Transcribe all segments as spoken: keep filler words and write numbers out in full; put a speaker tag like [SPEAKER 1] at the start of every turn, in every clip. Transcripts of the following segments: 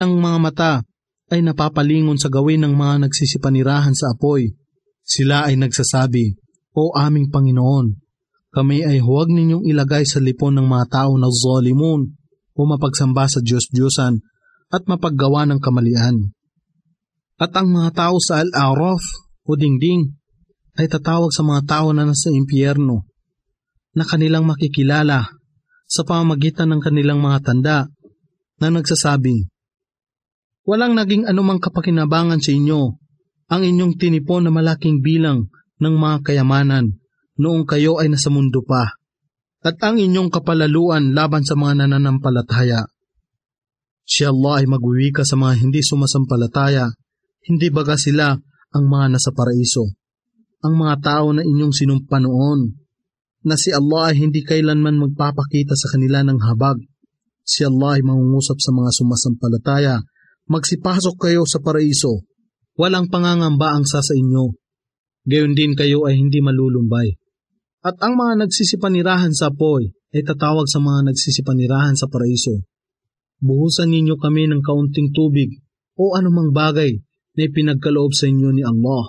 [SPEAKER 1] Ang mga mata ay napapalingon sa gawin ng mga nagsisipanirahan sa apoy. Sila ay nagsasabi, O aming Panginoon, kami ay huwag ninyong ilagay sa lipon ng mga tao na zalimun o mapagsamba sa Diyos-Diyosan at mapaggawa ng kamalian. At ang mga tao sa Al-A'raf o dingding ay tatawag sa mga tao na nasa impyerno na kanilang makikilala sa pamamagitan ng kanilang mga tanda na nagsasabing, Walang naging anumang kapakinabangan sa inyo ang inyong tinipon na malaking bilang ng mga kayamanan noong kayo ay nasa mundo pa, at ang inyong kapalaluan laban sa mga nananampalataya. Si Allah ay magwiwika sa mga hindi sumasampalataya, hindi baga sila ang mga nasa paraiso. Ang mga tao na inyong sinumpa noon, na si Allah ay hindi kailanman magpapakita sa kanila ng habag. Si Allah ay mangungusap sa mga sumasampalataya, Magsipasok kayo sa paraiso, walang pangangamba ang sa sa inyo. Gayon din kayo ay hindi malulumbay. At ang mga nagsisipanirahan sa apoy ay tatawag sa mga nagsisipanirahan sa paraiso. Buhusan ninyo kami ng kaunting tubig o anumang bagay na ipinagkaloob sa inyo ni Allah.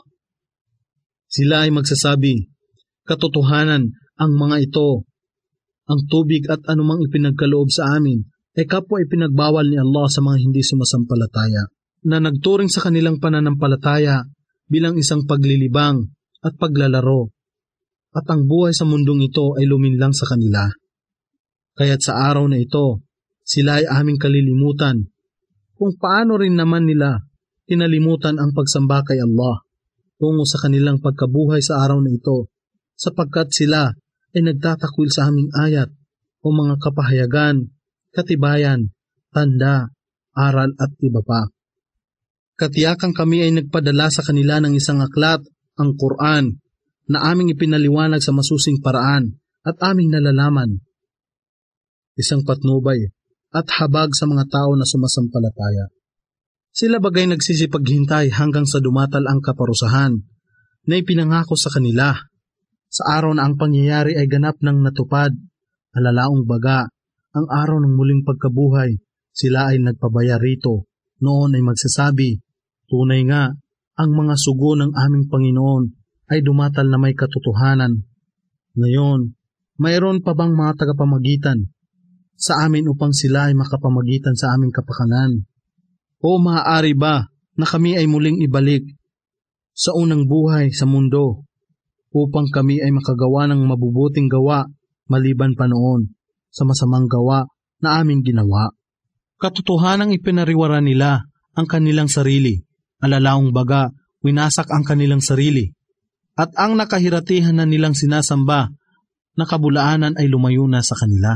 [SPEAKER 1] Sila ay magsasabi, Katotohanan ang mga ito, ang tubig at anumang ipinagkaloob sa amin, ay kapwa ipinagbawal ni Allah sa mga hindi sumasampalataya, na nagturing sa kanilang pananampalataya bilang isang paglilibang at paglalaro, at ang buhay sa mundong ito ay luminlang sa kanila. Kaya't sa araw na ito, sila ay aming kalilimutan, kung paano rin naman nila kinalimutan ang pagsamba kay Allah tungo sa kanilang pagkabuhay sa araw na ito, sapagkat sila ay nagtatakwil sa aming ayat o mga kapahayagan, katibayan, tanda, aral at iba pa. Katiyakan kami ay nagpadala sa kanila ng isang aklat, ang Quran, na aming ipinaliwanag sa masusing paraan at aming nalalaman. Isang patnubay at habag sa mga tao na sumasampalataya. Sila bagay nagsisipaghintay hanggang sa dumatal ang kaparusahan na ipinangako sa kanila. Sa araw na ang pangyayari ay ganap ng natupad, alalaong baga, ang araw ng muling pagkabuhay, sila ay nagpabaya rito. Noon ay magsasabi, tunay nga, ang mga sugo ng aming Panginoon ay dumatal na may katotohanan. Ngayon, mayroon pa bang mga tagapamagitan sa amin upang sila ay makapamagitan sa aming kapakanan? O maaari ba na kami ay muling ibalik sa unang buhay sa mundo upang kami ay makagawa ng mabubuting gawa maliban pa noon sa masamang gawa na aming ginawa? Katotohanang ipinariwara nila ang kanilang sarili, alalaong baga, winasak ang kanilang sarili, at ang nakahiratihan na nilang sinasamba na kabulaanan ay lumayo na sa kanila.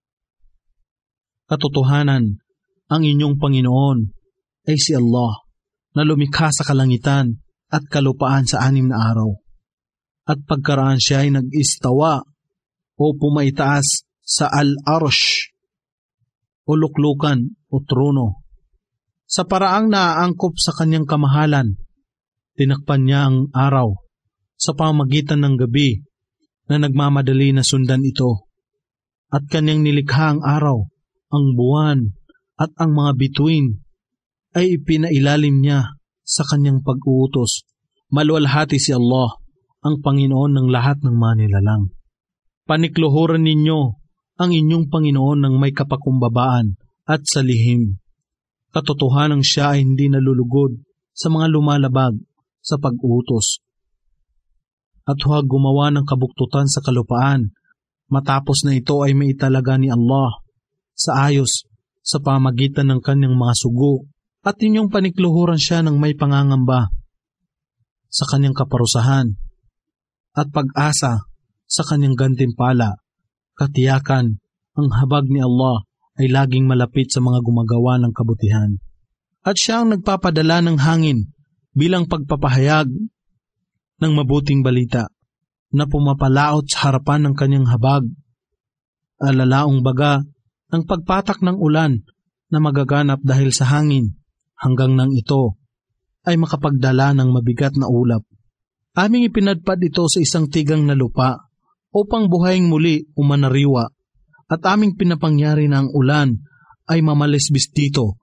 [SPEAKER 1] Katotohanan, ang inyong Panginoon ay si Allah, na lumikha sa kalangitan at kalupaan sa anim na araw. At pagkaraan siya ay nag-istawa o pumaitaas sa Al-Arsh o luklukan o trono. Sa paraang naaangkop sa kanyang kamahalan, tinakpan niya ang araw sa pamamagitan ng gabi na nagmamadali na sundan ito. At kanyang nilikha ang araw, ang buwan at ang mga bituin ay ipinailalim niya sa kanyang pag-uutos. Maluwalhati si Allah, ang Panginoon ng lahat ng manilalang. Panikluhuran ninyo ang inyong Panginoon ng may kapakumbabaan at sa lihim. Katotohanang siya ay hindi nalulugod sa mga lumalabag sa pag-utos. At huwag gumawa ng kabuktutan sa kalupaan, matapos na ito ay maitalaga ni Allah sa ayos sa pamagitan ng kanyang mga sugo, at inyong panikluhuran siya ng may pangangamba sa kanyang kaparusahan at pag-asa sa kanyang gantimpala. Katiyakan, ang habag ni Allah ay laging malapit sa mga gumagawa ng kabutihan. At siya ang nagpapadala ng hangin bilang pagpapahayag ng mabuting balita na pumapalaot sa harapan ng kanyang habag. Alalaong baga ang pagpatak ng ulan na magaganap dahil sa hangin hanggang nang ito ay makapagdala ng mabigat na ulap. Aming ipinadpad ito sa isang tigang na lupa upang buhayin muli o manariwa, at aming pinapangyari na ang ulan ay mamalisbis dito